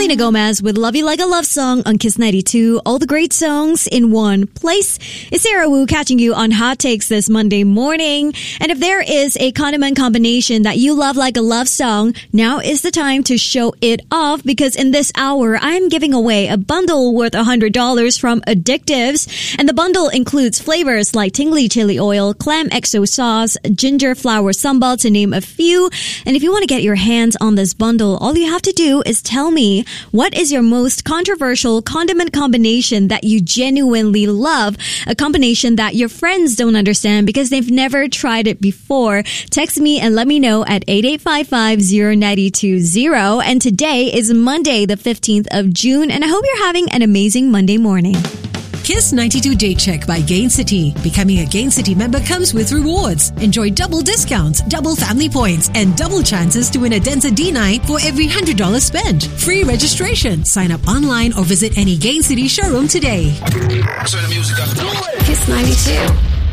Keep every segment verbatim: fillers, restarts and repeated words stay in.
Selena Gomez with Love You Like a Love Song on Kiss ninety-two. All the great songs in one place. It's Sarah Wu catching you on Hot Takes this Monday morning. And if there is a condiment combination that you love like a love song, now is the time to show it off, because in this hour, I'm giving away a bundle worth one hundred dollars from Addictives. And the bundle includes flavors like tingly chili oil, clam X O sauce, ginger flower sambal, to name a few. And if you want to get your hands on this bundle, all you have to do is tell me, what is your most controversial condiment combination that you genuinely love? A combination that your friends don't understand because they've never tried it before. Text me and let me know at eight eight five five, zero nine two zero. And today is Monday, the fifteenth of June, and I hope you're having an amazing Monday morning. Kiss ninety-two Day Check by Gain City. Becoming a Gain City member comes with rewards. Enjoy double discounts, double family points, and double chances to win a Denza D nine for every one hundred dollars spent. Free registration. Sign up online or visit any Gain City showroom today. Turn the music up. Kiss ninety-two.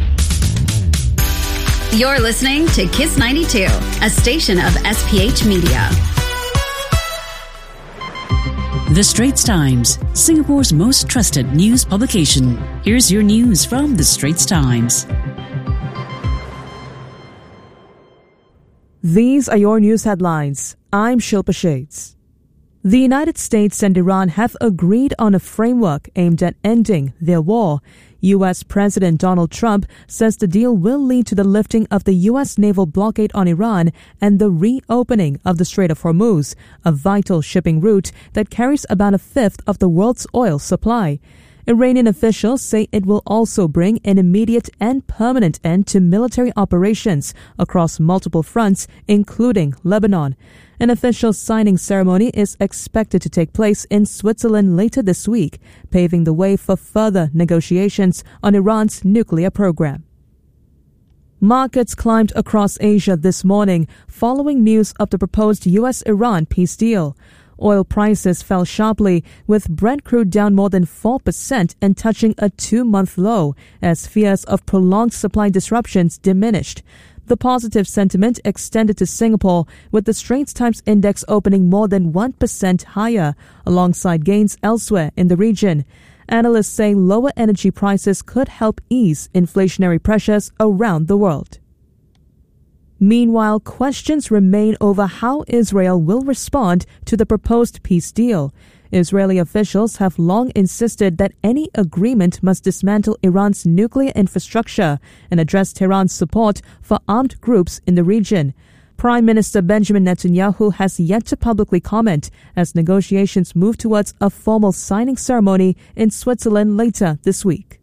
You're listening to Kiss ninety-two, a station of S P H Media. The Straits Times, Singapore's most trusted news publication. Here's your news from The Straits Times. These are your news headlines. I'm Shilpa Shades. The United States and Iran have agreed on a framework aimed at ending their war. U S President Donald Trump says the deal will lead to the lifting of the U S naval blockade on Iran and the reopening of the Strait of Hormuz, a vital shipping route that carries about a fifth of the world's oil supply. Iranian officials say it will also bring an immediate and permanent end to military operations across multiple fronts, including Lebanon. An official signing ceremony is expected to take place in Switzerland later this week, paving the way for further negotiations on Iran's nuclear program. Markets climbed across Asia this morning following news of the proposed U S Iran peace deal. Oil prices fell sharply, with Brent crude down more than four percent and touching a two-month low as fears of prolonged supply disruptions diminished. The positive sentiment extended to Singapore, with the Straits Times Index opening more than one percent higher, alongside gains elsewhere in the region. Analysts say lower energy prices could help ease inflationary pressures around the world. Meanwhile, questions remain over how Israel will respond to the proposed peace deal. Israeli officials have long insisted that any agreement must dismantle Iran's nuclear infrastructure and address Tehran's support for armed groups in the region. Prime Minister Benjamin Netanyahu has yet to publicly comment as negotiations move towards a formal signing ceremony in Switzerland later this week.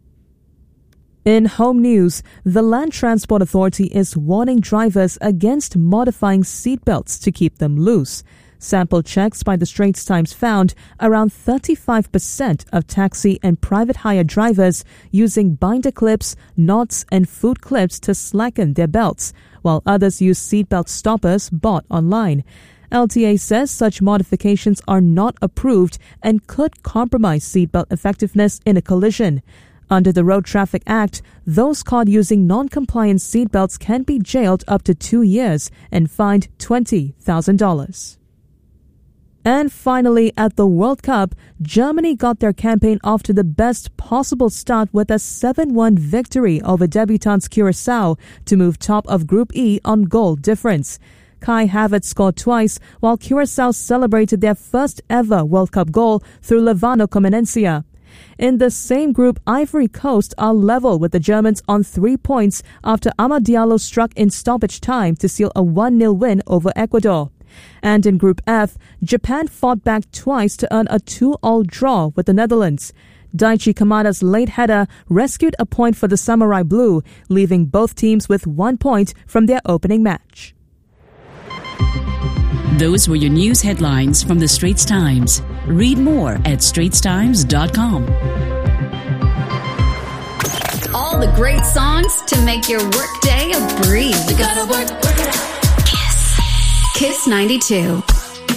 In home news, the Land Transport Authority is warning drivers against modifying seatbelts to keep them loose. Sample checks by the Straits Times found around thirty-five percent of taxi and private hire drivers using binder clips, knots, and foot clips to slacken their belts, while others use seatbelt stoppers bought online. L T A says such modifications are not approved and could compromise seatbelt effectiveness in a collision. Under the Road Traffic Act, those caught using non-compliant seatbelts can be jailed up to two years and fined twenty thousand dollars. And finally, at the World Cup, Germany got their campaign off to the best possible start with a seven one victory over debutants Curacao to move top of Group E on goal difference. Kai Havertz scored twice, while Curacao celebrated their first ever World Cup goal through Levano Comenencia. In the same group, Ivory Coast are level with the Germans on three points after Amad Diallo struck in stoppage time to seal a one nil win over Ecuador. And in Group F, Japan fought back twice to earn a two all draw with the Netherlands. Daichi Kamada's late header rescued a point for the Samurai Blue, leaving both teams with one point from their opening match. Those were your news headlines from The Straits Times. Read more at straits times dot com. All the great songs to make your workday a breeze. You gotta work, work it out. Kiss. Kiss ninety-two.